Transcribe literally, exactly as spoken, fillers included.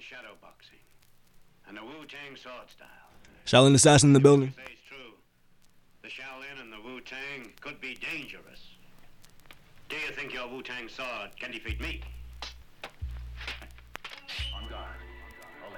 shadow boxing and the Wu-Tang sword style. Shaolin assassin in the building. Say it's true. The Shaolin and the Wu-Tang could be dangerous. Do you think your Wu-Tang sword can defeat me?